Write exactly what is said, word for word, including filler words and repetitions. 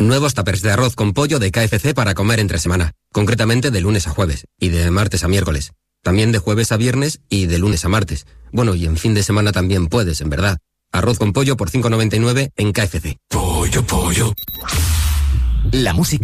Nuevos tuppers de arroz con pollo de K F C para comer entre semana. Concretamente de lunes a jueves y de martes a miércoles. También de jueves a viernes y de lunes a martes. Bueno, y en fin de semana también puedes, en verdad. Arroz con pollo por cinco noventa y nueve en K F C. Pollo, pollo. La música